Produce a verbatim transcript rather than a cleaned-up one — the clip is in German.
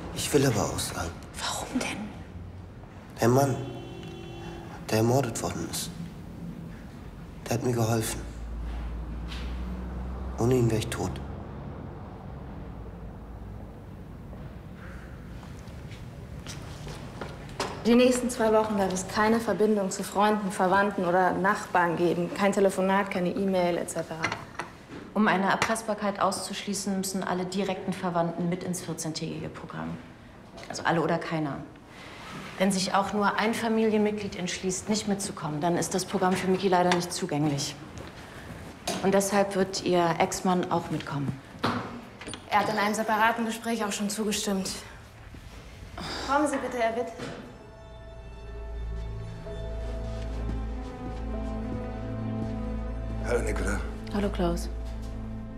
Ich will aber aussagen. Warum denn? Der Mann, der ermordet worden ist, der hat mir geholfen. Ohne ihn wäre ich tot. Die nächsten zwei Wochen darf es keine Verbindung zu Freunden, Verwandten oder Nachbarn geben. Kein Telefonat, keine E-Mail et cetera. Um eine Erpressbarkeit auszuschließen, müssen alle direkten Verwandten mit ins vierzehntägige Programm. Also alle oder keiner. Wenn sich auch nur ein Familienmitglied entschließt, nicht mitzukommen, dann ist das Programm für Miki leider nicht zugänglich. Und deshalb wird Ihr Ex-Mann auch mitkommen. Er hat in einem separaten Gespräch auch schon zugestimmt. Kommen Sie bitte, Herr Witt. Hallo, Nicola. Hallo, Klaus.